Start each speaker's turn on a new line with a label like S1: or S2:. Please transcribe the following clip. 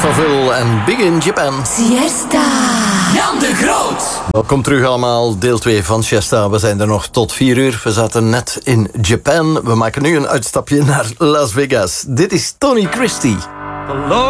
S1: Westerville en Big in Japan.
S2: Siesta.
S3: Jan de Groot.
S1: Welkom terug allemaal, deel 2 van Siesta. We zijn er nog tot 4 uur. We zaten net in Japan. We maken nu een uitstapje naar Las Vegas. Dit is Tony Christie.